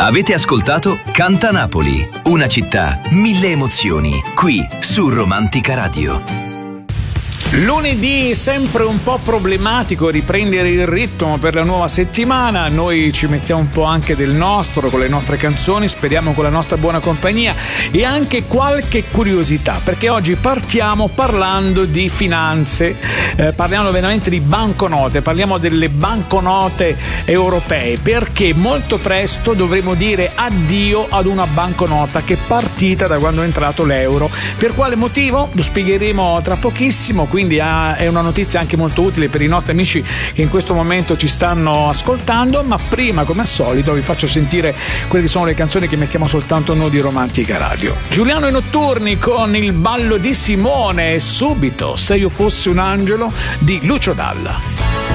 Avete ascoltato Canta Napoli, una città, 1000 emozioni, qui su Romantica Radio. Lunedì sempre un po' problematico riprendere il ritmo per la nuova settimana. Noi ci mettiamo un po' anche del nostro con le nostre canzoni, speriamo con la nostra buona compagnia e anche qualche curiosità, perché oggi partiamo parlando di finanze, parliamo veramente di banconote, parliamo delle banconote europee, perché molto presto dovremo dire addio ad una banconota che è partita da quando è entrato l'euro. Per quale motivo? Lo spiegheremo tra pochissimo, quindi è una notizia anche molto utile per i nostri amici che in questo momento ci stanno ascoltando, ma prima, come al solito, vi faccio sentire quelle che sono le canzoni che mettiamo soltanto noi di Romantica Radio. Giuliano e Notturni con Il ballo di Simone e subito Se io fossi un angelo di Lucio Dalla.